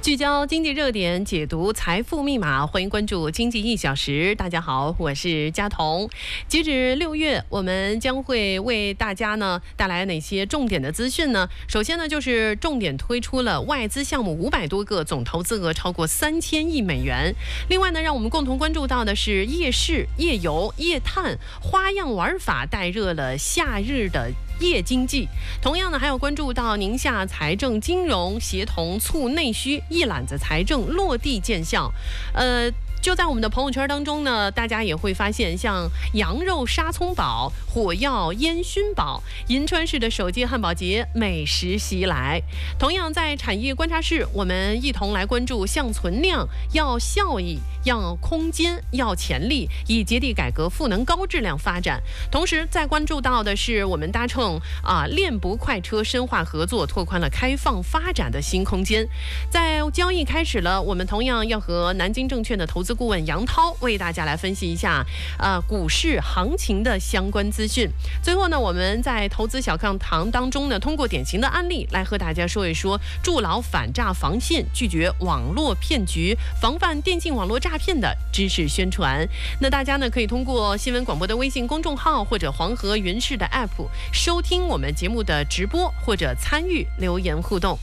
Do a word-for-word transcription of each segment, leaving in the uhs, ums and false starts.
聚焦经济热点，解读财富密码，欢迎关注经济一小时。大家好，我是佳彤。截止六月，我们将会为大家呢带来哪些重点的资讯呢？首先呢，就是重点推出了外资项目五百多个，总投资额超过三千亿美元。另外呢，让我们共同关注到的是夜市、夜游、夜探花样玩法带热了夏日的夜经济。同样呢，还有关注到宁夏财政金融协同促内需，一揽子财政落地见效。呃。就在我们的朋友圈当中呢，大家也会发现，像羊肉沙葱堡、火药烟熏堡、银川市的首届汉堡节美食袭来。同样在产业观察室，我们一同来关注向存量、要效益、要空间、要潜力，以节地改革、赋能高质量发展。同时，再关注到的是我们搭乘啊链博快车深化合作，拓宽了开放发展的新空间。在交易开始了，我们同样要和南京证券的投资顾问杨涛为大家来分析一下呃股市行情的相关资讯。最后呢，我们在投资小课堂当中呢，通过典型的案例来和大家说一说筑牢反诈防线，拒绝网络骗局，防范电信网络诈骗的知识宣传。那大家呢可以通过新闻广播的微信公众号或者黄河云视的 app 收听我们节目的直播，或者参与留言互动。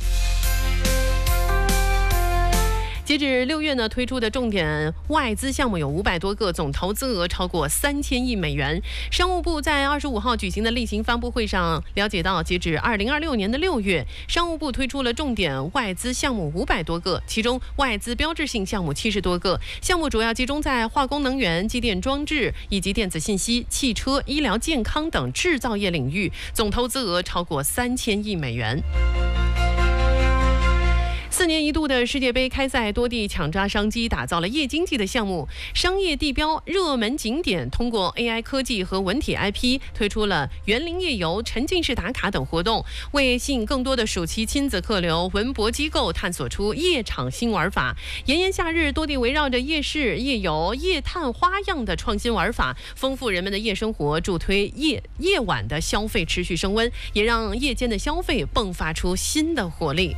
截止六月呢，推出的重点外资项目有五百多个，总投资额超过三千亿美元。商务部在二十五号举行的例行发布会上了解到，截止二零二六年的六月，商务部推出了重点外资项目五百多个，其中外资标志性项目七十多个，项目主要集中在化工能源、机电装置以及电子信息、汽车、医疗健康等制造业领域，总投资额超过三千亿美元。四年一度的世界杯开赛，多地抢抓商机，打造了夜经济的项目。商业地标、热门景点通过 A I 科技和文体 I P 推出了园林夜游、沉浸式打卡等活动，为吸引更多的暑期亲子客流，文博机构探索出夜场新玩法。炎炎夏日，多地围绕着夜市、夜游、夜探花样的创新玩法，丰富人们的夜生活，助推夜夜晚的消费持续升温，也让夜间的消费迸发出新的活力。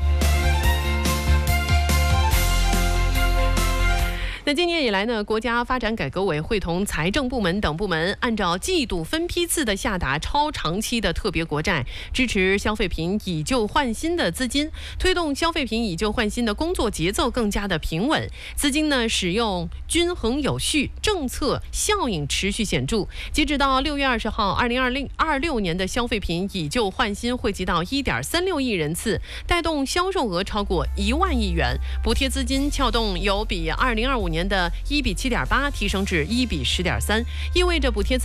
那今年以来呢，国家发展改革委会同财政部门等部门按照季度分批次的下达超长期的特别国债，支持消费品以旧换新的资金，推动消费品以旧换新的工作节奏更加的平稳，资金呢使用均衡有序，政策效应持续显著。截止到六月二十号，二零二六年的消费品以旧换新汇集到一点三六亿人次，带动销售额超过一万亿元，补贴资金撬动有比二零二五年年的一比七点八提升至一比十点三，意味着补贴